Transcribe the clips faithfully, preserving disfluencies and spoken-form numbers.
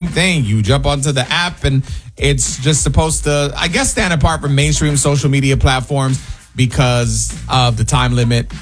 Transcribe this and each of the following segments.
thing. You jump onto the app and it's just supposed to, I guess, stand apart from mainstream social media platforms because of the time limit,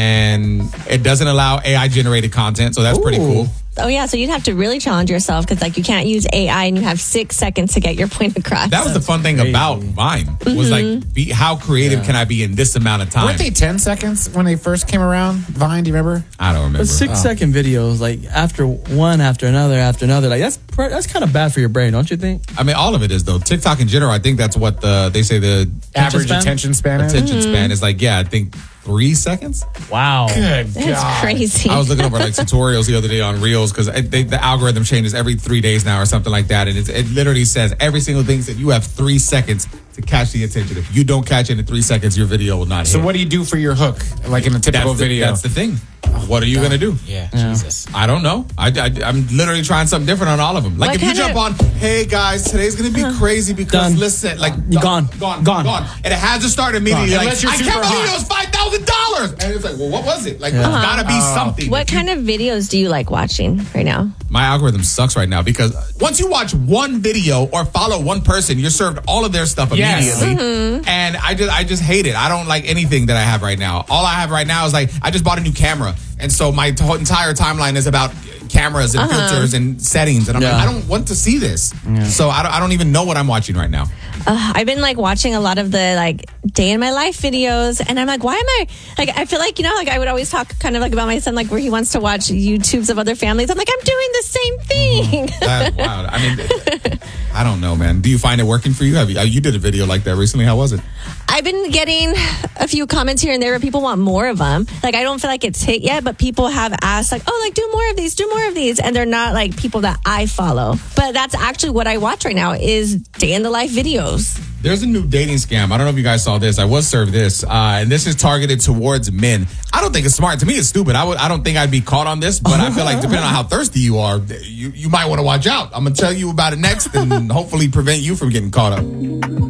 and it doesn't allow A I generated content. So that's Ooh. pretty cool. Oh, yeah. So you'd have to really challenge yourself because, like, you can't use A I and you have six seconds to get your point across. That was the fun thing crazy. about Vine. Was Mm-hmm. like, be, how creative Yeah. can I be in this amount of time? Weren't they ten seconds when they first came around? Vine, do you remember? I don't remember. But six Oh. second videos, like after one, after another, after another, like that's pr- that's kind of bad for your brain, don't you think? I mean, all of it is though. TikTok in general, I think that's what the they say the Average span? attention span. is? attention span is like. Yeah, I think three seconds. Wow. Good That's God. crazy. I was looking over like tutorials the other day on Reels because the algorithm changes every three days now or something like that, and it, it literally says every single thing that you have three seconds to catch the attention. If you don't catch it in three seconds, your video will not So hit. what do you do for your hook, like in a typical that's the, video? That's the thing. What are you gonna do? Yeah, Jesus. I don't know. I, I, I'm literally trying something different on all of them. Like What if you kind jump of- on, hey guys, today's gonna be crazy because Done. listen, like You gone. gone, Gone. gone, and it has to start immediately. Gone. Like, Unless you're I can't super believe hot. it was five thousand dollars, and it's like, well, what was it? Like, Yeah. it's gotta be something. What If you- kind of videos do you like watching right now? My algorithm sucks right now because once you watch one video or follow one person, you're served all of their stuff Yes. immediately. And I just I just hate it. I don't like anything that I have right now. All I have right now is like I just bought a new camera. And so my whole entire timeline is about cameras and filters and settings. And I'm Yeah. like, I don't want to see this. So I don't, I don't even know what I'm watching right now. Uh, I've been like watching a lot of the like day in my life videos, and I'm like, why am I like? I feel like you know, like I would always talk kind of like about my son, like where he wants to watch YouTubes of other families. I'm like, I'm doing the same thing. That's wild. I mean, I don't know, man. Do you find it working for you? Have you, you did a video like that recently. How was it? I've been getting a few comments here and there where people want more of them. Like, I don't feel like it's hit yet, but people have asked, like, oh, like, do more of these, do more of these. And they're not, like, people that I follow. But that's actually what I watch right now is day in the life videos. There's a new dating scam. I don't know if you guys saw this. I was served this, uh, and this is targeted towards men. I don't think it's smart. To me, it's stupid. I would. I don't think I'd be caught on this, but I feel like depending on how thirsty you are, you you might want to watch out. I'm gonna tell you about it next, and hopefully prevent you from getting caught up.